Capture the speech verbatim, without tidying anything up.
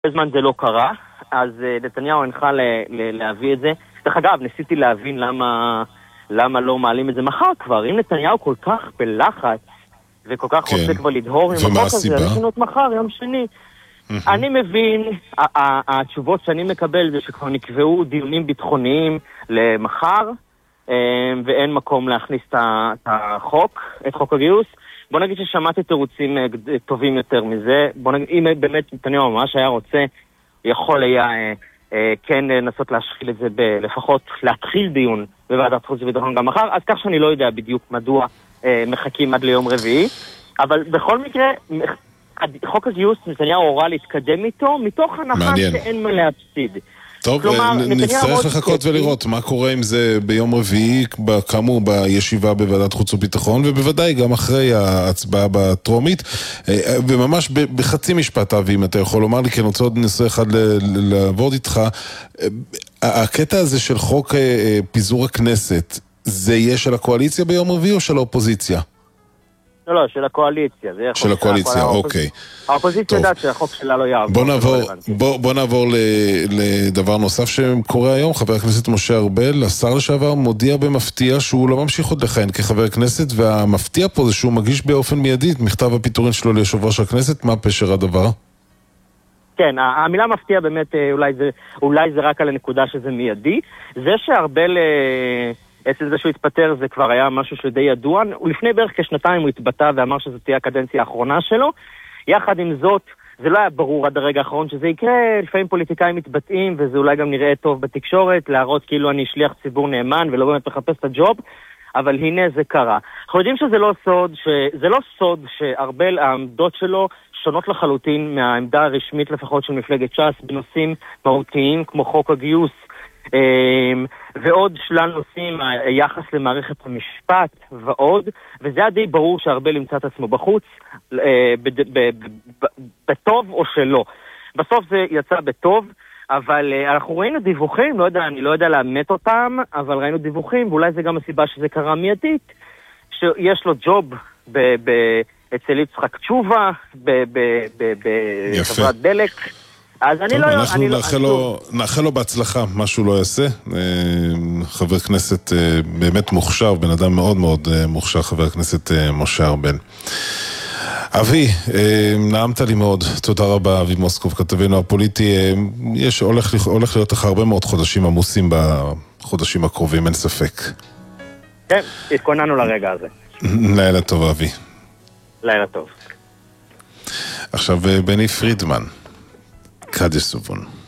בזמן זה לא קרה, אז נתניהו הנחה להביא את זה. דרך אגב, ניסיתי להבין למה, למה לא מעלים את זה מחר כבר. אם נתניהו כל כך בלחץ, וכל כך כן. רוצה כבר לדהור עם החוק הזה, אני חנות מחר, יום שני. Mm-hmm. אני מבין, התשובות שאני מקבל זה שכבר נקבעו דיונים ביטחוניים למחר, ואין מקום להכניס את החוק, את חוק הגיוס. בוא נגיד ששמעתי תירוצים טובים יותר מזה. בוא נגיד, אם באמת נתניהו ממש היה רוצה, יכול היה אה, אה, כן לנסות להשחיל את זה, ב- לפחות להתחיל דיון בוועדת חוץ וביטחון גם מחר, אז כך שאני לא יודע בדיוק מדוע אה, מחכים עד ליום רביעי, אבל בכל מקרה, חוק הגיוס נתניהו הורה להתקדם איתו, מתוך הנחה שאין מה להפסיד. טוב, כלומר, נצטרך לחכות ולראות מה קורה עם זה ביום רביעי, כאמור בישיבה בוועדת חוץ וביטחון, ובוודאי גם אחרי ההצבעה בטרומית. וממש בחצי משפט, אבי, אם אתה יכול לומר לי, כי אני רוצה עוד נושא אחד לעבוד איתך. הקטע הזה של חוק פיזור הכנסת, זה יהיה של הקואליציה ביום רביעי או של האופוזיציה? לא, לא, של הקואליציה. של הקואליציה, אוקיי. האופוזיציה יודעת שהחוק שלה לא יעבור. בוא נעבור, בוא, בוא נעבור לדבר נוסף שקורה היום. חבר הכנסת משה ארבל, השר לשעבר, מודיע במפתיע שהוא לא ממשיך עוד לכהן כחבר הכנסת, והמפתיע פה זה שהוא מגיש באופן מיידי את מכתב הפיטורין שלו ליושב ראש הכנסת. מה פשר הדבר? כן, המילה מפתיע באמת, אולי זה, אולי זה רק על הנקודה שזה מיידי. זה שארבל... אצל זה שהוא התפטר זה כבר היה משהו שדי ידוע. ולפני בערך כשנתיים הוא התבטא ואמר שזו תהיה הקדנציה האחרונה שלו. יחד עם זאת, זה לא היה ברור עד הרגע האחרון שזה יקרה. לפעמים פוליטיקאים מתבטאים, וזה אולי גם נראה טוב בתקשורת, להראות כאילו אני שליח ציבור נאמן ולא באמת מחפש את הג'וב. אבל הנה זה קרה. אנחנו יודעים שזה לא סוד, שזה לא סוד שארבל, העמדות שלו שונות לחלוטין מהעמדה הרשמית לפחות של מפלגת ש"ס בנושאים מהותיים כמו חוק הגיוס, ועוד שלל נושאים, היחס למערכת המשפט ועוד, וזה היה די ברור שהרבה למצא את עצמו בחוץ, בטוב או שלא. בסוף זה יצא בטוב, אבל אנחנו ראינו דיווחים, לא יודע, אני לא יודע לאמת אותם, אבל ראינו דיווחים, ואולי זה גם הסיבה שזה קרה מיידית, שיש לו ג'וב אצל יצחק תשובה, בחברת דלק, אז אני לא... אנחנו נאחל לו בהצלחה, משהו לא יעשה. חבר כנסת באמת מוכשר, בן אדם מאוד מאוד מוכשר, חבר הכנסת משה ארבל. אבי, נעמת לי מאוד, תודה רבה, אבי מוסקוב, כתבנו הפוליטי. יש, הולך, הולך להיות לך הרבה מאוד חודשים עמוסים בחודשים הקרובים, אין ספק. כן, התכוננו לרגע הזה. לילה טוב, אבי. לילה טוב. עכשיו, בני פרידמן. קדש סובון.